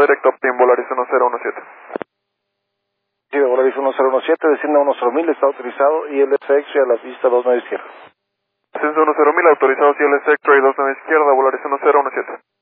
directo Optim, Volaris 1017. Sí, de Volaris 1017, descienda 10.000, está autorizado, y el FX a la pista 29 izquierda. Descenso 10.000, autorizado CLS X-Ray 29 izquierda, Volaris 1017.